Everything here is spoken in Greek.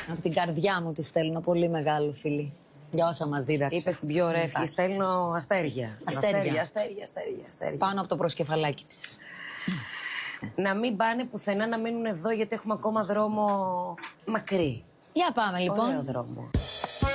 Από την καρδιά μου τη στέλνω πολύ μεγάλο φιλί. Για όσα μας δίδαξε. Είπε την πιο ωραία ευχή, στέλνω αστέρια. Αστέρια. Αστέρια. Πάνω από το προσκεφαλάκι της. Να μην πάνε πουθενά, να μείνουν εδώ, γιατί έχουμε ακόμα δρόμο μακρύ. Για πάμε λοιπόν. Ωραίο δρόμο.